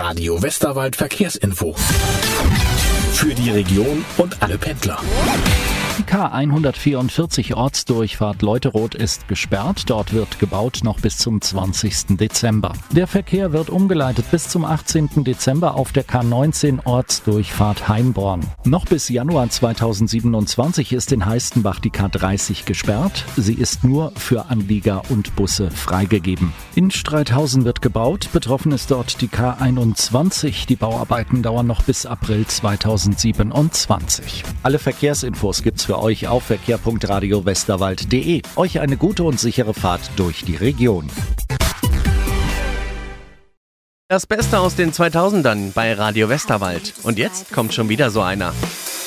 Radio Westerwald Verkehrsinfo. Für die Region und alle Pendler. Die K144 Ortsdurchfahrt Leuteroth ist gesperrt. Dort wird gebaut noch bis zum 20. Dezember. Der Verkehr wird umgeleitet bis zum 18. Dezember auf der K19 Ortsdurchfahrt Heimborn. Noch bis Januar 2027 ist in Heistenbach die K30 gesperrt. Sie ist nur für Anlieger und Busse freigegeben. In Streithausen wird gebaut. Betroffen ist dort die K21. Die Bauarbeiten dauern noch bis April 2027. Alle Verkehrsinfos gibt's für euch auf verkehr.radiowesterwald.de. Euch eine gute und sichere Fahrt durch die Region. Das Beste aus den 2000ern bei Radio Westerwald. Und jetzt kommt schon wieder so einer.